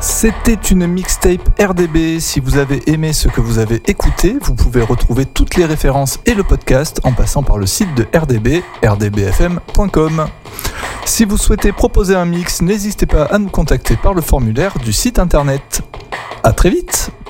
C'était une mixtape RDB. Si vous avez aimé ce que vous avez écouté, vous pouvez retrouver toutes les références et le podcast en passant par le site de RDB, rdbfm.com. Si vous souhaitez proposer un mix, n'hésitez pas à nous contacter par le formulaire du site internet. À très vite!